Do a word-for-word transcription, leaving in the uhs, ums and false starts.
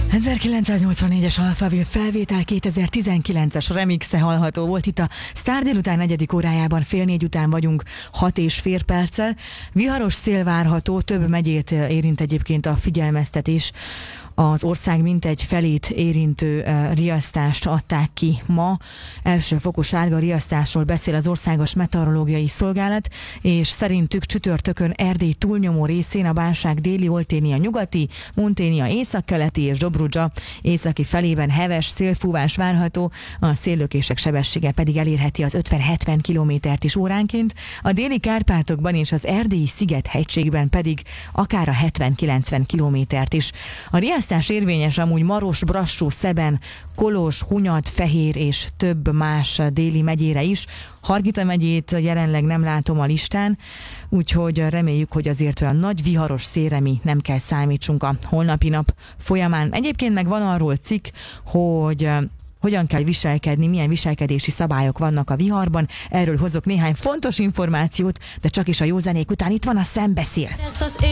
ezerkilencszáznyolcvannégyes Alphaville felvétel kétezer-tizenkilences remixe hallható volt itt a Sztár délután negyedik órájában, fél négy után vagyunk, hat és fél perccel. Viharos szél várható, több megyét érint egyébként a figyelmeztetés. Az ország mintegy felét érintő uh, riasztást adták ki ma. Elsőfokú sárga riasztásról beszél az Országos Meteorológiai Szolgálat, és szerintük csütörtökön Erdély túlnyomó részén, a Bánság déli, Olténia nyugati, Munténia északkeleti és Dobrudzsa északi felében heves szélfúvás várható, a széllökések sebessége pedig elérheti az ötven-hetven kilométert is óránként, a déli Kárpátokban és az Erdélyi Sziget-hegységben pedig akár a hetven-kilencven kilométert is. A riasztás érvényes amúgy Maros, Brassó, Szeben, Kolozs, Hunyad, Fehér és több más déli megyére is. Hargita megyét jelenleg nem látom a listán, úgyhogy reméljük, hogy azért olyan nagy viharos szélre mi nem kell számítsunk a holnapi nap folyamán. Egyébként meg van arról cikk, hogy hogyan kell viselkedni, milyen viselkedési szabályok vannak a viharban. Erről hozok néhány fontos információt, de csak is a jó zenék után. Itt van a Szembeszél.